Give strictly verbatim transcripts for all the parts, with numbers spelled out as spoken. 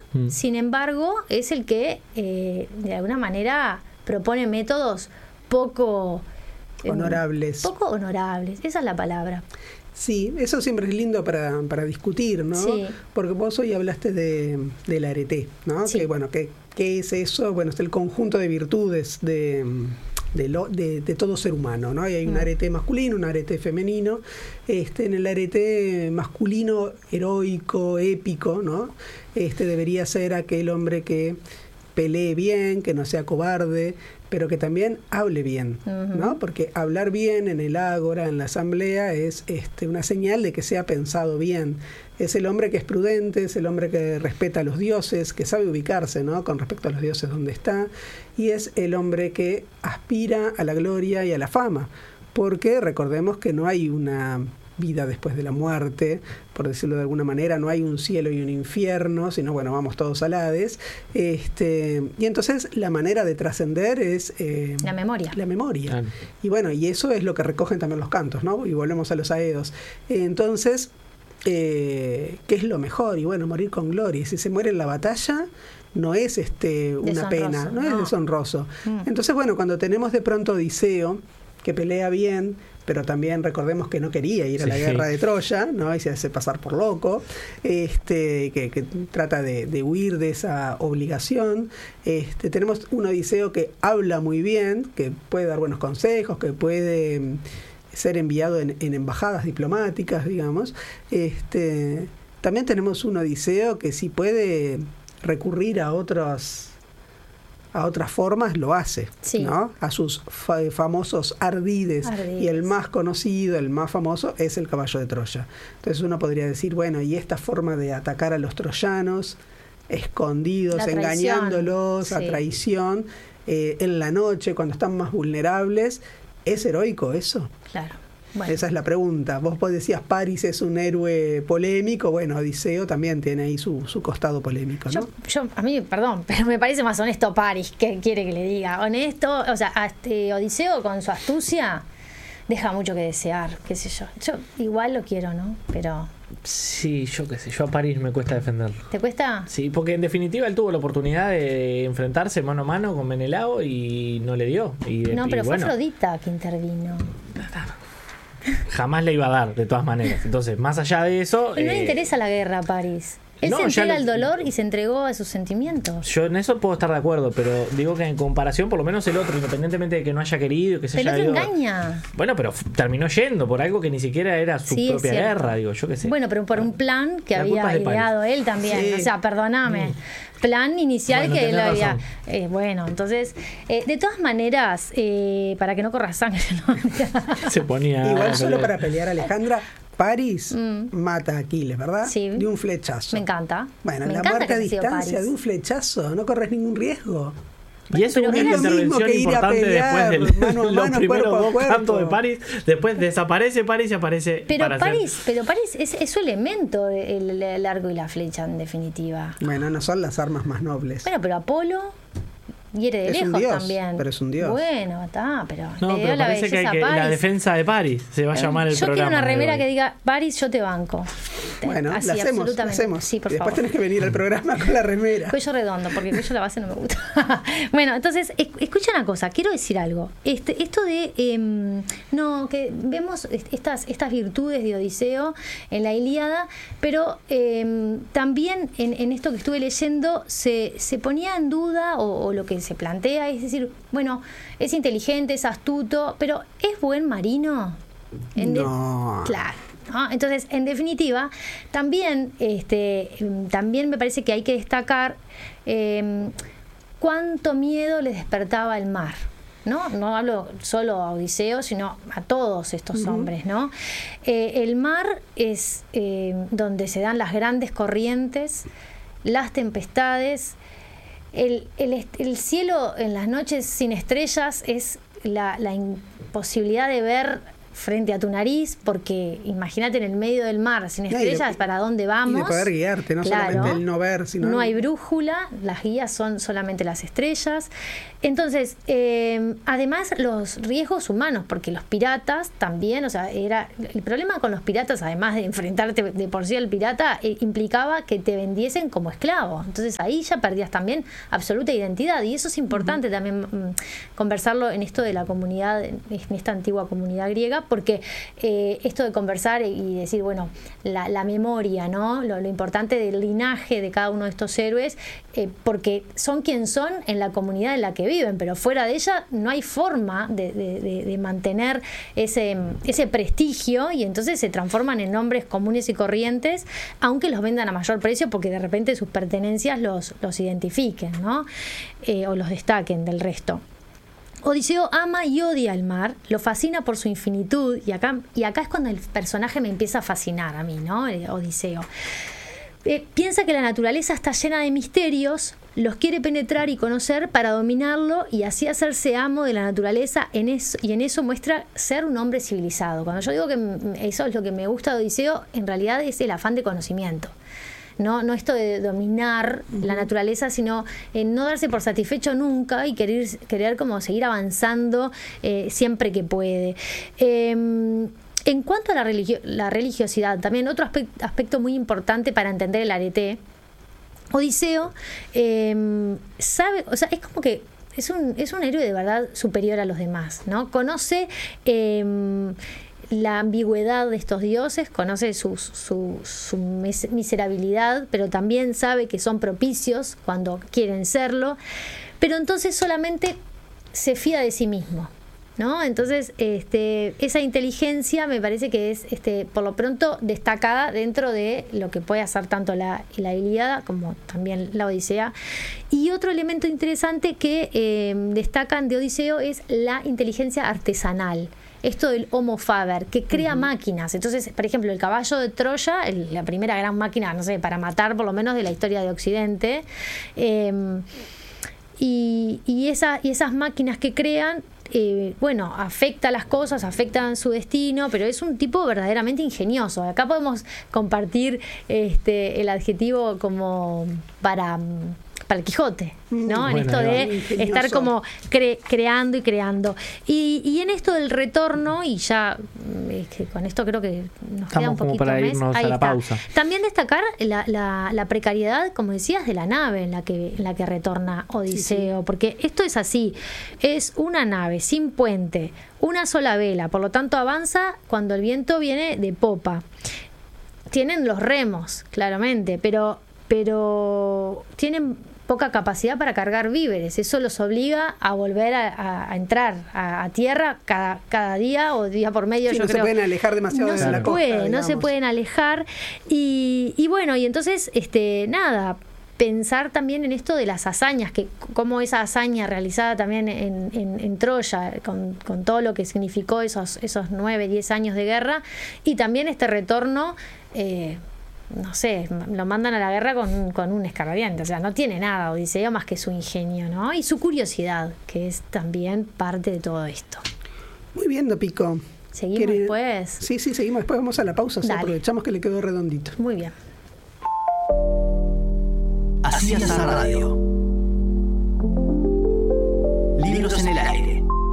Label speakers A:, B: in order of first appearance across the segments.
A: Mm.
B: Sin embargo, es el que eh, de alguna manera propone métodos poco eh,
C: honorables.
B: Poco honorables, esa es la palabra.
C: Sí, eso siempre es lindo para, para discutir, ¿no?
B: Sí.
C: Porque vos hoy hablaste de, del arete, ¿no?
B: Sí.
C: Que bueno, ¿qué, qué es eso? Bueno, es el conjunto de virtudes de, de, lo, de, de todo ser humano, ¿no? Y hay un
B: Mm.
C: arete masculino, un arete femenino. Este, en el arete masculino, heroico, épico, ¿no? Este debería ser aquel hombre que pelee bien, que no sea cobarde, pero que también hable bien,
B: Uh-huh.
C: ¿no? Porque hablar bien en el ágora, en la asamblea, es este, una señal de que se ha pensado bien. Es el hombre que es prudente, es el hombre que respeta a los dioses, que sabe ubicarse, ¿no? Con respecto a los dioses donde está, y es el hombre que aspira a la gloria y a la fama, porque recordemos que no hay una vida después de la muerte, por decirlo de alguna manera, no hay un cielo y un infierno, sino bueno, vamos todos al Hades. Este, y entonces la manera de trascender es eh,
B: La memoria.
C: La memoria.
A: Claro.
C: Y bueno, y eso es lo que recogen también los cantos, ¿no? Y volvemos a los aedos. Entonces, eh, ¿qué es lo mejor? Y bueno, morir con gloria. Y si se muere en la batalla, no es este una
B: Deshonroso,
C: pena, no,
B: no.
C: es deshonroso.
B: Mm.
C: Entonces, bueno, cuando tenemos de pronto Odiseo, que pelea bien, pero también recordemos que no quería ir a la
A: Sí.
C: guerra de Troya, ¿no? Y se hace pasar por loco, este, que, que trata de, de huir de esa obligación. Este, tenemos un Odiseo que habla muy bien, que puede dar buenos consejos, que puede mm, ser enviado en, en embajadas diplomáticas, digamos. Este, también tenemos un Odiseo que si puede recurrir a otros a otras formas lo hace,
B: Sí.
C: ¿no? A sus fa- famosos ardides.
B: Ardides.
C: Y el más conocido, el más famoso es el caballo de Troya. Entonces uno podría decir, bueno, y esta forma de atacar a los troyanos escondidos,
B: La traición.
C: engañándolos, a
B: Sí.
C: traición, eh, en la noche, cuando están más vulnerables, ¿es heroico eso?
B: Claro. Bueno.
C: Esa es la pregunta. Vos decías, Paris es un héroe polémico. Bueno, Odiseo también tiene ahí su, su costado polémico, ¿no?
B: Yo, yo, a mí, perdón, pero me parece más honesto Paris, que quiere que le diga. Honesto, o sea, a este Odiseo con su astucia deja mucho que desear, qué sé yo. Yo igual lo quiero, ¿no? Pero,
A: Sí, yo qué sé, yo a París me cuesta defenderlo.
B: ¿te cuesta?
A: Sí, porque en definitiva él tuvo la oportunidad de enfrentarse mano a mano con Menelao y no le dio. Y,
B: No,
A: y
B: pero fue
A: bueno,
B: Afrodita que intervino.
A: jamás le iba a dar, de todas maneras. Entonces, más allá de eso...
B: Él no le
A: eh,
B: interesa la guerra a París. Él
A: no,
B: se
A: ya
B: entrega
A: lo-
B: al dolor y se entregó a sus sentimientos.
A: Yo en eso puedo estar de acuerdo, pero digo que en comparación, por lo menos el otro, independientemente de que no haya querido, que se
B: Pero el
A: haya
B: otro
A: ido...
B: engaña.
A: Bueno, pero f- terminó yendo por algo que ni siquiera era su
B: Sí, es
A: propia
B: cierto.
A: guerra, digo, yo qué sé.
B: Bueno, pero por un plan que
A: La culpa
B: había
A: es de París.
B: ideado él también.
C: Sí.
B: O sea, perdóname. Plan inicial
A: Bueno,
B: que él
A: tenés
B: había.
A: razón.
B: Eh, bueno, entonces, eh, de todas maneras, eh, para que no corra sangre, ¿no?
A: Se ponía...
C: Igual
A: a
C: solo
A: pelear.
C: para pelear, Alejandra, París
B: Mm.
C: mata a Aquiles, ¿verdad?
B: Sí.
C: De un flechazo.
B: Me encanta.
C: Bueno,
B: Me
C: la
B: encanta
C: muerte
B: que
C: a
B: haya sido
C: distancia
B: París.
C: de un flechazo, no corres ningún riesgo.
A: Y eso es
B: Pero
A: una
B: es lo mismo
A: intervención
C: que ir a
A: importante
C: pelear
A: después de
C: mano a
A: los
C: mano,
A: primeros
C: cuerpo a
A: dos
C: cuerpo.
A: cantos de París. Después desaparece París y aparece.
B: Pero
A: para hacer-
B: París, pero París es, es su elemento, el, el arco y la flecha, en definitiva.
C: Bueno, no son las armas más nobles.
B: Bueno, pero Apolo hiere de
C: Es un
B: lejos
C: dios,
B: también.
C: pero es un dios.
B: Bueno, está, pero
A: No,
B: le dio
A: pero
B: la
A: parece que, hay
B: belleza
A: que
B: a
A: la
B: París.
A: defensa de París se va a llamar el
B: Yo
A: programa.
B: quiero una
A: de
B: remera
A: hoy.
B: que diga París, yo te banco.
C: Bueno,
B: Así,
C: la hacemos, la
B: absolutamente.
C: hacemos.
B: Sí, por
C: y después
B: favor.
C: tenés que venir al programa con la remera.
B: Cuello redondo, porque cuello la base no me gusta. Bueno, entonces, esc- escucha una cosa, quiero decir algo. Este, esto de, em, no, que vemos est- estas, estas virtudes de Odiseo en la Ilíada, pero em, también en, en esto que estuve leyendo se, se ponía en duda, o, o lo que se plantea, es decir, bueno, es inteligente, es astuto, pero ¿es buen marino? En de-
C: No.
B: Claro. ¿no? Entonces, en definitiva, también, este, em, también me parece que hay que destacar em, cuánto miedo les despertaba el mar. ¿No? No hablo solo a Odiseo, sino a todos estos hombres, ¿no? Eh, el mar es eh, donde se dan las grandes corrientes, las tempestades. El, el, est- el cielo en las noches sin estrellas es la, la imposibilidad de ver frente a tu nariz, porque imagínate en el medio del mar, sin estrellas, no, le, ¿para dónde vamos?
C: Y de poder guiarte, no claro, solamente el no ver, sino...
B: No hay brújula, las guías son solamente las estrellas. Entonces, eh, además los riesgos humanos, porque los piratas también, o sea, era el problema con los piratas, además de enfrentarte de por sí al pirata, eh, implicaba que te vendiesen como esclavo. Entonces ahí ya perdías también absoluta identidad, y eso es importante uh-huh. también mm, conversarlo en esto de la comunidad, en esta antigua comunidad griega, porque eh, esto de conversar y decir, bueno, la, la memoria, ¿no? Lo, lo importante del linaje de cada uno de estos héroes, eh, porque son quien son en la comunidad en la que viven, pero fuera de ella no hay forma de, de, de, de mantener ese, ese prestigio, y entonces se transforman en nombres comunes y corrientes, aunque los vendan a mayor precio porque de repente sus pertenencias los, los identifiquen, ¿no? Eh, o los destaquen del resto. Odiseo ama y odia el mar, lo fascina por su infinitud, y acá, y acá es cuando el personaje me empieza a fascinar a mí, ¿no? Odiseo. Eh, piensa que la naturaleza está llena de misterios, los quiere penetrar y conocer para dominarlo y así hacerse amo de la naturaleza, en eso, y en eso muestra ser un hombre civilizado. Cuando yo digo que eso es lo que me gusta de Odiseo, en realidad es el afán de conocimiento. No, no esto de dominar uh-huh. la naturaleza, sino eh, no darse por satisfecho nunca y querer, querer como seguir avanzando eh, siempre que puede. Eh, En cuanto a la, religio- la religiosidad, también otro aspecto, aspecto muy importante para entender el arete, Odiseo eh, sabe, o sea, es como que es un, es un héroe de verdad superior a los demás, ¿no? Conoce eh, la ambigüedad de estos dioses, conoce su, su, su miserabilidad, pero también sabe que son propicios cuando quieren serlo, pero entonces solamente se fía de sí mismo, ¿no? Entonces, este, esa inteligencia me parece que es, este, por lo pronto, destacada dentro de lo que puede hacer tanto la, la Ilíada como también la Odisea. Y otro elemento interesante que eh, destacan de Odiseo es la inteligencia artesanal. Esto del Homo Faber, que crea uh-huh. máquinas. Entonces, por ejemplo, el caballo de Troya, el, la primera gran máquina, no sé, para matar por lo menos de la historia de Occidente, eh, y, y, esa, y esas máquinas que crean, Eh, bueno, afecta las cosas, afectan su destino, pero es un tipo verdaderamente ingenioso. Acá podemos compartir este, el adjetivo como para, para el Quijote, ¿no? Mm, en bueno, esto de ingenioso. Estar como cre- creando y creando. Y, y en esto del retorno, y ya es que con esto creo que nos Estamos queda un poquito
A: para
B: mes.
A: Irnos
B: Ahí
A: a la
B: está.
A: Pausa.
B: También destacar la, la, la precariedad, como decías, de la nave en la que, en la que retorna Odiseo, sí, sí. porque esto es así, es una nave sin puente, una sola vela, por lo tanto avanza cuando el viento viene de popa. Tienen los remos, claramente, pero, pero tienen poca capacidad para cargar víveres. Eso los obliga a volver a, a, a entrar a, a tierra cada, cada día o día por medio.
C: Sí,
B: yo
C: no
B: creo.
C: se pueden alejar demasiado
B: no
C: de
B: se
C: la
B: puede,
C: costa,
B: no se pueden alejar. Y, y bueno, y entonces, este, nada, pensar también en esto de las hazañas, que como esa hazaña realizada también en, en, en Troya, con, con todo lo que significó esos, esos nueve, diez años de guerra, y también este retorno, eh, no sé, lo mandan a la guerra con, con un escarbadiente, o sea, no tiene nada Odiseo más que su ingenio, ¿no? Y su curiosidad, que es también parte de todo esto.
C: Muy bien, Dopico.
B: ¿Seguimos ¿Quiere... después?
C: Sí, sí, seguimos después, vamos a la pausa, ¿sí? Aprovechamos que le quedó redondito.
B: Muy bien.
D: Así es la radio. Libros en el aire.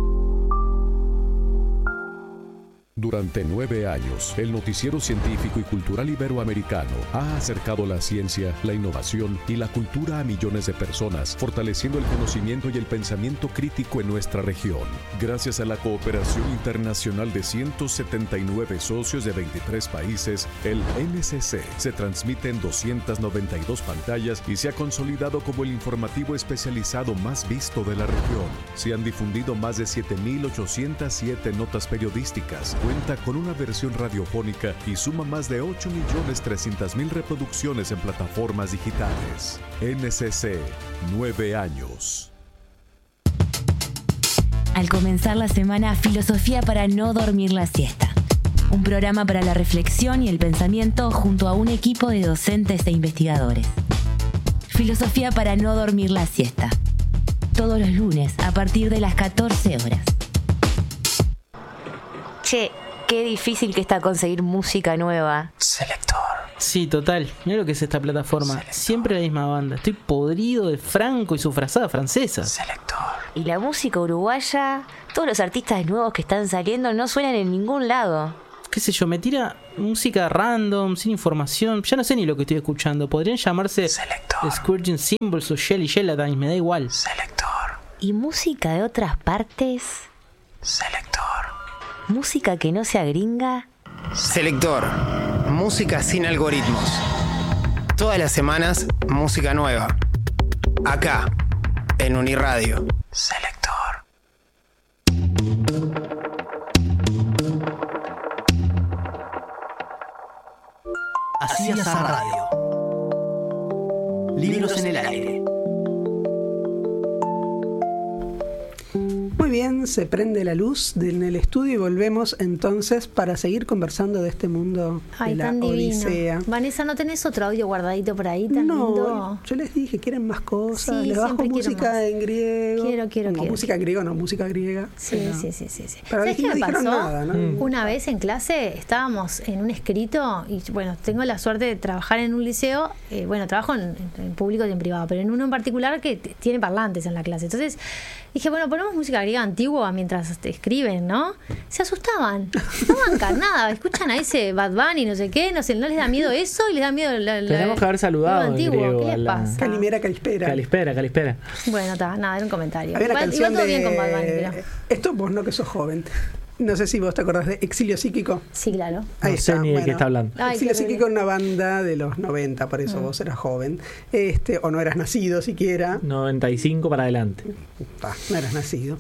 E: Durante nueve años, el noticiero científico y cultural iberoamericano ha acercado la ciencia, la innovación y la cultura a millones de personas, fortaleciendo el conocimiento y el pensamiento crítico en nuestra región. Gracias a la cooperación internacional de ciento setenta y nueve socios de veintitrés países, el N C C se transmite en doscientas noventa y dos pantallas y se ha consolidado como el informativo especializado más visto de la región. Se han difundido más de siete mil ochocientas siete notas periodísticas. Cuenta con una versión radiofónica y suma más de ocho millones trescientas mil reproducciones en plataformas digitales. N C C, nueve años.
F: Al comenzar la semana, Filosofía para no dormir la siesta. Un programa para la reflexión y el pensamiento junto a un equipo de docentes e investigadores. Filosofía para no dormir la siesta. Todos los lunes a partir de las catorce horas.
G: Che,
F: qué difícil que está conseguir música nueva.
D: Selector.
G: Sí, total. Mira lo que es esta plataforma. Selector. Siempre la misma banda. Estoy podrido de Franco y su frazada francesa.
D: Selector.
F: Y la música uruguaya, todos los artistas nuevos que están saliendo no suenan en ningún lado.
G: Qué sé yo, me tira música random, sin información. Ya no sé ni lo que estoy escuchando. Podrían llamarse
D: Selector.
G: Scourging Symbols o Shelly Gelatines, me da igual.
D: Selector.
F: ¿Y música de otras partes?
D: Selector.
F: ¿Música que no sea gringa?
H: Selector. Música sin algoritmos. Todas las semanas, música nueva. Acá, en Uniradio.
D: Selector. Así es a radio. Libros en el aire.
C: Muy bien, se prende la luz de- en el estudio y volvemos entonces para seguir conversando de este mundo
B: Ay,
C: de la
B: tan
C: Odisea.
B: divino. Vanessa, ¿no tenés otro audio guardadito por ahí tan lindo?
C: No, yo les dije, ¿quieren más cosas?
B: Sí,
C: les bajo
B: siempre quiero
C: música
B: más.
C: en griego.
B: Quiero, quiero,
C: no,
B: quiero,
C: música en griego, no, música griega.
B: Sí,
C: pero-
B: sí, sí, sí, sí.
C: Pero
B: ¿Sabes
C: aquí
B: qué
C: no
B: me
C: dijeron
B: pasó?
C: nada, ¿no?
B: Una vez en clase estábamos en un escrito y bueno, tengo la suerte de trabajar en un liceo, eh, bueno, trabajo en, en público y en privado, pero en uno en particular que t- tiene parlantes en la clase. Entonces dije, bueno, ponemos música griega antigua mientras te escriben, ¿no? Se asustaban, no bancan nada, escuchan a ese Bad Bunny, no sé qué, no sé, no les da miedo eso y les da miedo la, la-
A: Tenemos que haber saludado
B: lo
A: en
B: antiguo.
A: griego
B: ¿Qué
A: a
B: les
A: la-
B: pasa?
C: Calimera, calispera.
A: Calispera, calispera.
B: Bueno, está, nada, era un comentario.
C: Había una
B: Igual,
C: canción
B: igual todo
C: de...
B: bien con Bad Bunny, pero...
C: Esto vos no, que sos joven. No sé si vos te acordás de Exilio Psíquico.
B: Sí, claro.
C: Ahí
A: No sé
C: está,
A: ni de qué
C: bueno.
A: está hablando.
B: Ay,
C: Exilio
B: qué horrible.
C: Psíquico, una banda de los noventa, por eso vos eras joven. Este, o no eras nacido siquiera.
A: noventa y cinco para adelante.
C: Ah, no eras nacido.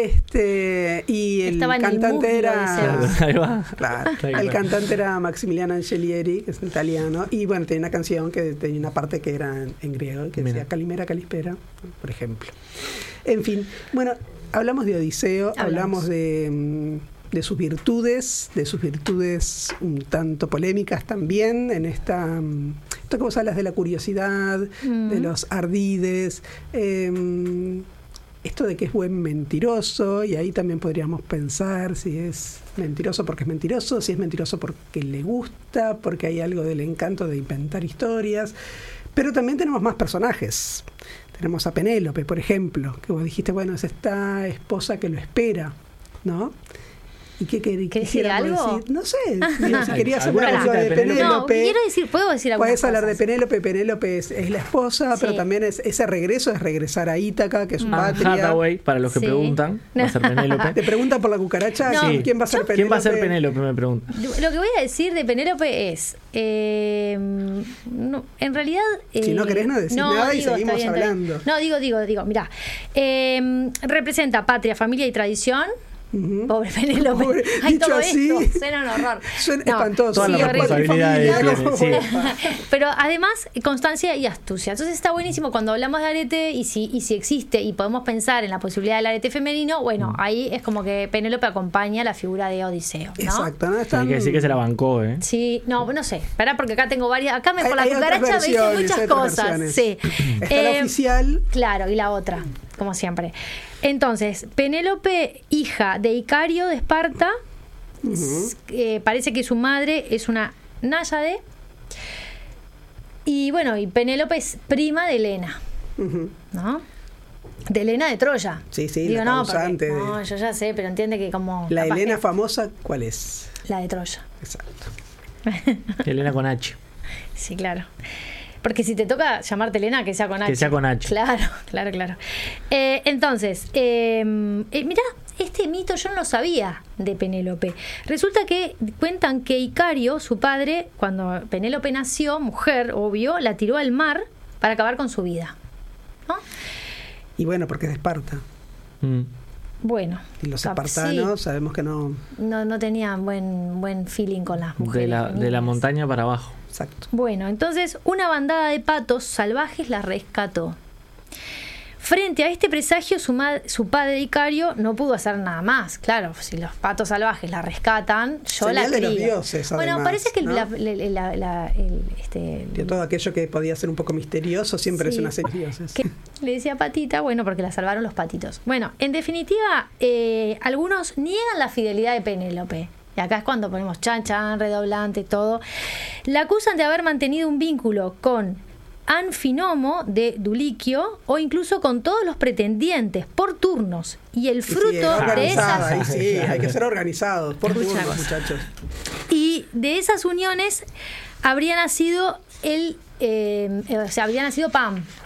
C: Este, y el
B: Estaba en el
C: cantante
B: mood,
C: era.
B: lo
A: Ahí va.
C: Claro.
A: Ahí
C: El
A: va.
C: cantante era Maximiliano Angelieri, que es italiano, y bueno, tenía una canción que tenía una parte que era en, en griego, que
A: Mira.
C: decía Calimera, Calispera, por ejemplo. En fin, bueno, hablamos de Odiseo,
B: Hablamos.
C: hablamos de, mm, de sus virtudes, de sus virtudes un tanto polémicas también, en esta, mm, esto que vos hablas de la curiosidad,
B: Mm.
C: de los ardides, eh, esto de que es buen mentiroso, y ahí también podríamos pensar si es mentiroso porque es mentiroso, si es mentiroso porque le gusta, porque hay algo del encanto de inventar historias. Pero también tenemos más personajes. Tenemos a Penélope, por ejemplo, que vos dijiste, bueno, es esta esposa que lo espera, ¿no? ¿Y qué quer-
B: ¿Querés
C: quisiéramos
B: decir algo?
C: decir? No sé, digo, si querías
A: ¿Alguna
C: hablar
A: cosita
C: de
A: de Penélope?
B: No,
C: Penélope.
B: quiero decir, puedo decir algunas
C: Puedes hablar de
B: cosas.
C: Penélope, Penélope es, es la esposa,
B: Sí.
C: pero también es ese regreso, es regresar a Ítaca, que es su
A: Anne
C: patria.
A: Hathaway, para los que
B: Sí.
A: preguntan, va a ser Penélope.
C: Te preguntan por la cucaracha,
B: No.
C: ¿quién va a ser Penélope?
A: ¿Quién va a ser Penélope? Me pregunta.
B: Lo que voy a decir de Penélope es, eh, no, en realidad... eh,
C: Si no querés, no decís nada y seguimos
B: está está
C: hablando.
B: No, digo, digo, digo, mirá, eh, representa patria, familia y tradición.
C: Ujú.
B: Pobre Penélope.
C: Pobre,
B: Ay,
C: dicho
B: todo
C: así,
B: esto suena un horror.
C: Suena
B: No,
C: espantoso.
A: Toda la
B: sí, horrible.
A: responsabilidad de
C: Familia,
A: tiene,
C: ¿no?
A: sí.
B: Pero además, constancia y astucia. Entonces está buenísimo cuando hablamos de arete y si, y si existe y podemos pensar en la posibilidad del arete femenino, bueno, ahí es como que Penélope acompaña la figura de Odiseo, ¿no?
C: Exacto, ¿no?
A: Hay
C: Están-
A: que decir que se la bancó, ¿eh?
B: Sí, no, no sé. Esperá, porque acá tengo varias. Acá me,
C: Hay-
B: por la
C: hay otras
B: cucaracha me dicen
C: versiones,
B: muchas
C: hay otras
B: cosas.
C: versiones.
B: Sí.
C: Está la
B: Eh,
C: oficial.
B: Claro, y la otra, como siempre. Entonces, Penélope, hija de Icario de Esparta, s- eh, parece que su madre es una náyade. Y bueno, y Penélope es prima de Helena,
C: Ujú.
B: ¿no? De Helena de Troya.
C: Sí, sí,
B: Digo,
C: la
B: no, porque-
C: causante de-
B: no, yo ya sé, pero entiende que como.
C: La
B: capaz
C: Helena
B: que-
C: famosa, ¿cuál es?
B: La de Troya.
C: Exacto.
A: Elena con H.
B: Sí, claro. Porque si te toca llamarte Elena, que sea con H.
A: Que sea con H.
B: Claro, claro, claro. Eh, entonces, eh, eh, mirá, este mito yo no lo sabía de Penélope. Resulta que cuentan que Icario, su padre, cuando Penélope nació, mujer, obvio, la tiró al mar para acabar con su vida. ¿No?
C: Y bueno, porque es de Esparta.
A: Mm.
B: Bueno.
C: Y los
B: cap-
C: espartanos
B: sí,
C: sabemos que no.
B: no, no tenían buen, buen feeling con las mujeres.
A: De la, de la
B: niñas.
A: montaña para abajo.
C: Exacto.
B: Bueno, entonces una bandada de patos salvajes la rescató. Frente a este presagio, su, ma- su padre Icario no pudo hacer nada más. Claro, si los patos salvajes la rescatan, yo
C: Señal
B: la
C: de los
B: crío.
C: dioses,
B: Bueno,
C: además,
B: parece que el-
C: ¿no?
B: la- la- la- la- el, este,
C: Que todo aquello que podía ser un poco misterioso siempre
B: Sí.
C: es una serie de dioses.
B: que le decía patita, bueno, porque la salvaron los patitos. Bueno, en definitiva, eh, algunos niegan la fidelidad de Penélope. Y acá es cuando ponemos chan, chan, redoblante, todo. La acusan de haber mantenido un vínculo con Anfinomo de Duliquio o incluso con todos los pretendientes por turnos. Y el fruto
C: sí,
B: de esas...
C: ahí sí, hay que ser organizados por
B: Mucha
C: turnos,
B: cosa.
C: muchachos.
B: Y de esas uniones habría nacido el... Eh, o sea, habría nacido Pam,